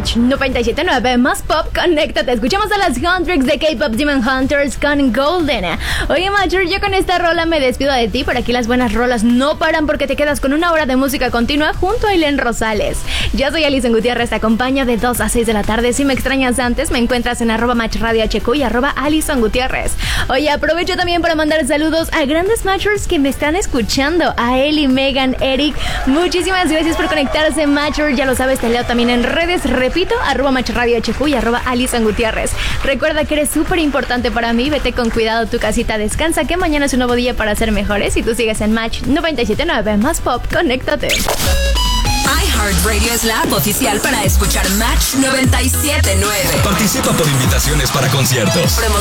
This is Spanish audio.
Match 97.9 más pop, conéctate. Escuchamos a las Huntrix de K-Pop Demon Hunters con Golden. Oye, Matcher, yo con esta rola me despido de ti. Por aquí las buenas rolas no paran porque te quedas con una hora de música continua junto a Ailén Rosales. Yo soy Alison Gutiérrez, te acompaño de 2 a 6 de la tarde. Si me extrañas antes, me encuentras en @MatchRadioHQ y @Alison Gutiérrez. Oye, aprovecho también para mandar saludos a grandes Matchers que me están escuchando. A Eli, Megan, Eric. Muchísimas gracias por conectarse, Matcher. Ya lo sabes, te leo también en redes. Repito, @MatchRadioHQ y @Alison Gutiérrez. Recuerda que eres súper importante para mí. Vete con cuidado a tu casita, descansa, que mañana es un nuevo día para ser mejores. Y tú sigues en Match 97.9 más pop, conéctate. iHeartRadio es la app oficial para escuchar Match 97.9. Participa por invitaciones para conciertos,